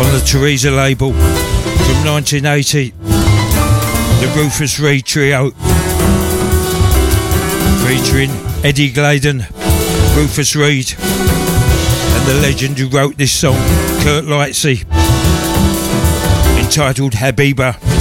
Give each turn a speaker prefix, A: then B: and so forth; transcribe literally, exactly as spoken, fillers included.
A: on the Teresa label from nineteen eighty, the Rufus Reid Trio, featuring Eddie Gladen, Rufus Reid, and the legend who wrote this song, Kurt Lightsey, entitled Habiba.